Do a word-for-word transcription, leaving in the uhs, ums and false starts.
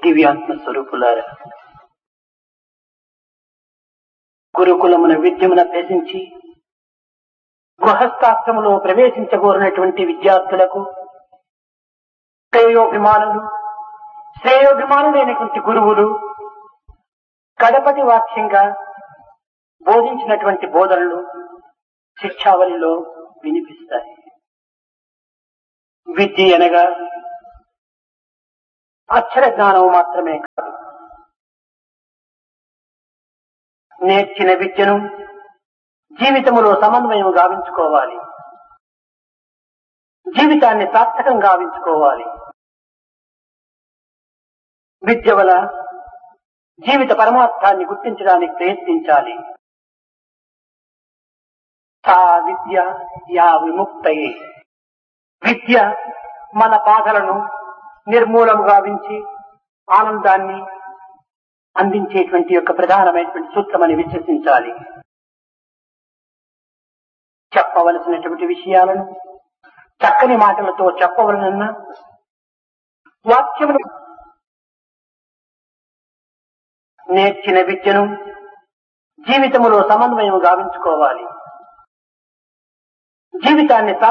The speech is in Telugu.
దివ్యాత్మ స్వరూపులారా, గురుకులమున విద్యమున అభ్యసించి గృహస్థాశ్రములో ప్రవేశించగోరినటువంటి విద్యార్థులకు శ్రేయోభిమానులు శ్రేయోభిమానులైనటువంటి గురువులు కడపటి వాక్యంగా బోధించినటువంటి బోధనలు శిక్షావళిలో వినిపిస్తాయి. విద్య అనగా అక్షర జ్ఞానం మాత్రమే కాదు, నేర్చిన విద్యను జీవితములో సమన్వయం గావించుకోవాలి, జీవితాన్ని సార్థకం గావించుకోవాలి. విద్య వల్ల జీవిత పరమార్థాన్ని గుర్తించడానికి ప్రయత్నించాలి. సా విద్య యా విముక్తయే. విద్య మన బాధలను నిర్మూలము గావించి ఆనందాన్ని అందించేటువంటి యొక్క ప్రధానమైనటువంటి సూత్రమని విశ్వసించాలి. చెప్పవలసినటువంటి విషయాలను చక్కని మాటలతో చెప్పవలనన్న వాక్యములు నేర్చిన విద్యను జీవితములో సమన్వయం గావించుకోవాలి, జీవితాన్ని